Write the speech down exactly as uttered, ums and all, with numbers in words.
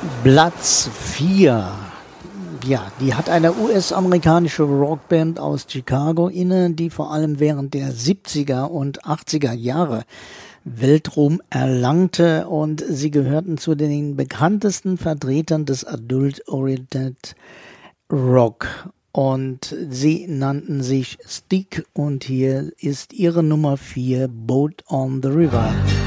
Platz vier. Ja, die hat eine U S-amerikanische Rockband aus Chicago inne, die vor allem während der siebziger und achtziger Jahre Weltruhm erlangte, und sie gehörten zu den bekanntesten Vertretern des Adult-Oriented Rock. Und sie nannten sich Stick, und hier ist ihre Nummer vier, Boat on the River.